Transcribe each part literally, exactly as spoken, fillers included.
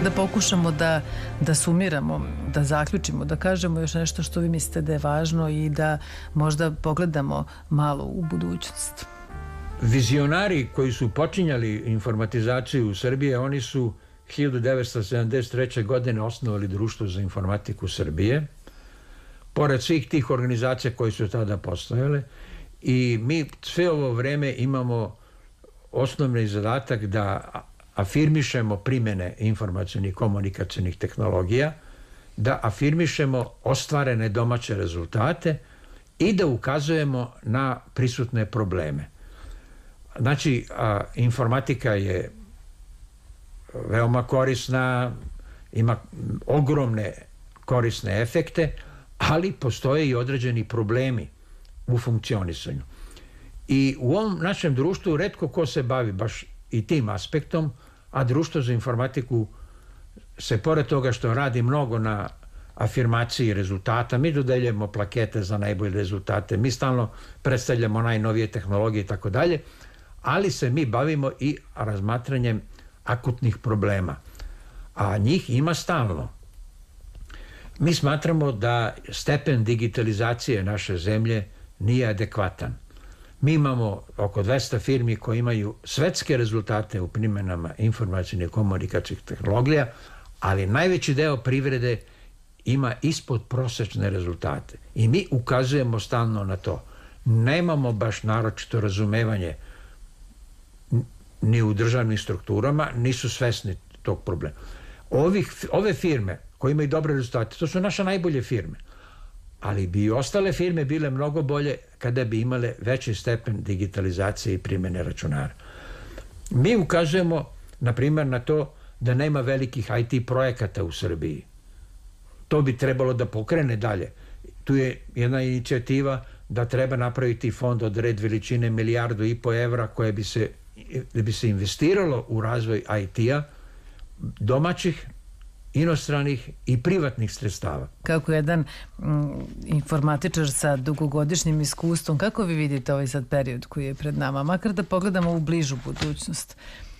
Da pokušamo da, da sumiramo, da zaključimo, da kažemo još nešto što vi mislite da je važno i da možda pogledamo malo u budućnost. Vizionari koji su počinjali informatizaciju u Srbiji, oni su hiljadu devetsto sedamdeset treće. godine osnovali Društvo za informatiku Srbije, pored svih tih organizacija koje su tada postojale, i mi sve ovo vreme imamo osnovni zadatak da afirmišemo primjene informacionih i komunikacionih tehnologija, da afirmišemo ostvarene domaće rezultate i da ukazujemo na prisutne probleme. Znači, a, informatika je veoma korisna, ima ogromne korisne efekte, ali postoje i određeni problemi u funkcionisanju. I u ovom našem društvu retko ko se bavi baš i tim aspektom, a Društvo za informatiku se, pored toga što radi mnogo na afirmaciji rezultata, mi dodeljujemo plakete za najbolje rezultate, mi stalno predstavljamo najnovije tehnologije i tako dalje, ali se mi bavimo i razmatranjem akutnih problema, a njih ima stalno. Mi smatramo da stepen digitalizacije naše zemlje nije adekvatan. Mi imamo oko dvesta firmi koje imaju svetske rezultate u primjenama informacionih i komunikacijnih tehnologija, ali najveći deo privrede ima ispod prosečne rezultate. I mi ukazujemo stalno na to. Nemamo baš naročito razumevanje ni u državnim strukturama, nisu svesni tog problema. Ovih, ove firme koje imaju dobre rezultate, to su naše najbolje firme, ali bi i ostale firme bile mnogo bolje kada bi imale veći stepen digitalizacije i primjene računara. Mi ukazujemo, na primjer, na to da nema velikih I T projekata u Srbiji. To bi trebalo da pokrene dalje. Tu je jedna inicijativa da treba napraviti fond od red veličine milijardu i po evra koje bi se, da bi se investiralo u razvoj I T-a, domaćih, inostranih i privatnih sredstava. Kako jedan mm, informatičar sa dugogodišnjim iskustvom, kako vi vidite ovaj sad period koji je pred nama, makar da pogledamo u bližu budućnost?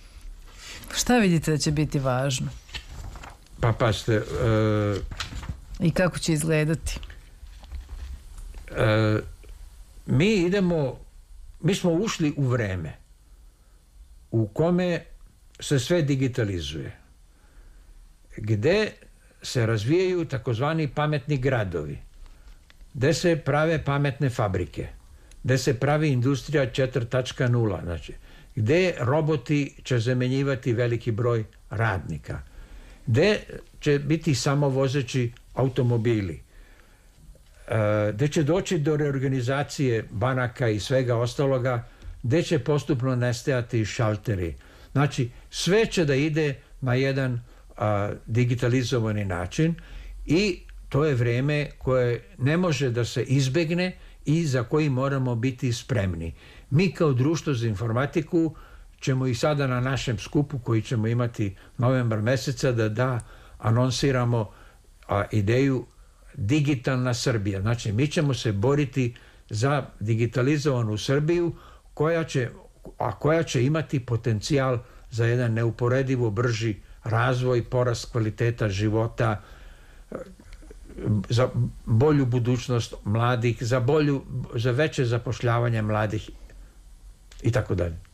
Šta vidite da će biti važno? Pa paste... Uh, I kako će izgledati? Uh, mi idemo, mi smo ušli u vreme u kome se sve digitalizuje, gde se razvijaju takozvani pametni gradovi, gde se prave pametne fabrike, gde se pravi industrija četiri tačka nula, znači, gde roboti će zamenjivati veliki broj radnika, gde će biti samovozeći automobili, gde će doći do reorganizacije banaka i svega ostaloga, gde će postupno nestajati šalteri. Znači, sve će da ide na jedan a, digitalizovani način i to je vreme koje ne može da se izbegne i za koji moramo biti spremni. Mi kao Društvo za informatiku ćemo i sada na našem skupu koji ćemo imati novembar meseca da da anonsiramo a, ideju Digitalna Srbija. Znači, mi ćemo se boriti za digitalizovanu Srbiju koja će, a koja će imati potencijal za jedan neuporedivo brži razvoj, porast kvaliteta života, za bolju budućnost mladih, za bolju, za veće zapošljavanje mladih i tako dalje.